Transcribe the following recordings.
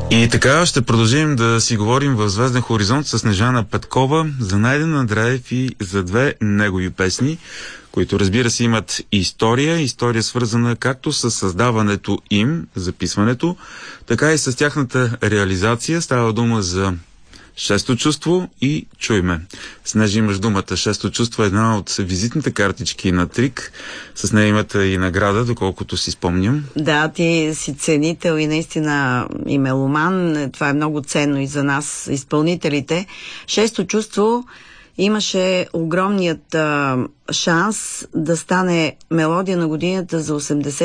И така ще продължим да си говорим в Звезден хоризонт с Снежана Петкова за Найден Андреев и за две негови песни, които разбира се имат история свързана както с създаването им, записването, така и с тяхната реализация. Става дума за Шесто чувство и Чуй ме. Снежи, имаш думата. Шесто чувство е една от визитните картички на Трик. С нея имате и награда, доколкото си спомням. Да, ти си ценител и наистина и меломан. Това е много ценно и за нас, изпълнителите. Шесто чувство имаше огромният шанс да стане мелодия на годината за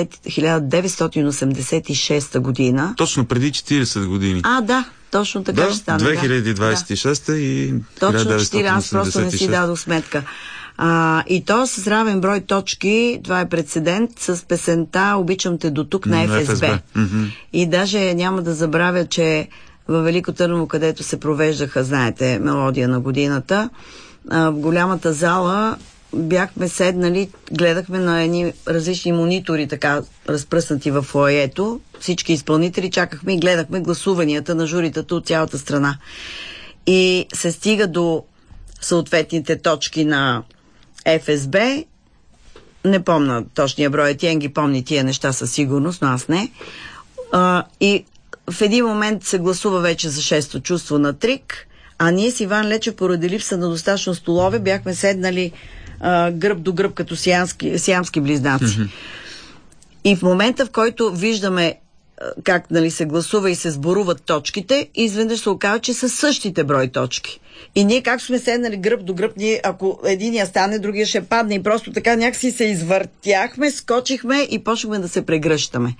1986 година. Точно преди 40 години. Да. Точно така ще стане. 2026 и 1986. Точно 4, аз просто не си дадох сметка. И то с равен брой точки, това е прецедент, с песента "Обичам те до тук" на ФСБ. И даже няма да забравя, че във Велико Търново, където се провеждаха, знаете, мелодия на годината, в голямата зала бяхме седнали, гледахме на едни различни монитори, така разпръснати в фоайето. Всички изпълнители чакахме и гледахме гласуванията на журитата от цялата страна. И се стига до съответните точки на ФСБ. Не помня точния брой, Тиен ги помни тия неща със сигурност, но аз не. И в един момент се гласува вече за Шесто чувство на Трик, а ние с Иван Лечев, поради липса на достатъчно столове, бяхме седнали гръб до гръб, като сиамски близнаци. И в момента, в който виждаме как се гласува и се сборуват точките, изведнъж се оказва, че са същите брой точки. И ние как сме седнали гръб до гръб, ако единия стане, другия ще падне и просто така някакси се извъртяхме, скочихме и почнахме да се прегръщаме.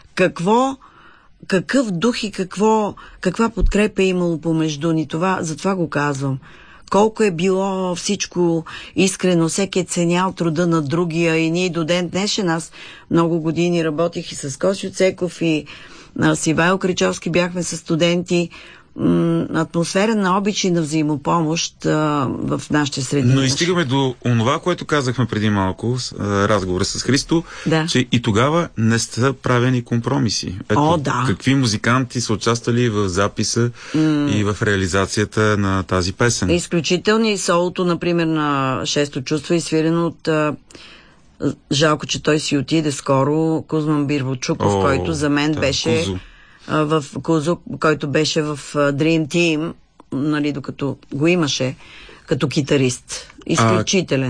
Какъв дух и каква подкрепа е имало помежду ни, затова го казвам. Колко е било всичко искрено, всеки е ценял труда на другия и ние до ден днешен, аз много години работих и с Косио Цеков и с Ивайло Кричовски, бяхме с студенти, атмосфера на обич и на взаимопомощ в нашите среди. Но и стигаме до онова, което казахме преди малко, разговора с Христо, че и тогава не са правени компромиси. Какви музиканти са участвали в записа и в реализацията на тази песен. Изключителни. Солото, например, на Шесто чувство е свирено от жалко, че той си отиде скоро, Кузман Бирвочуков, който за мен беше в Кузо, който беше в Dream Team, докато го имаше като китарист. Изключителен.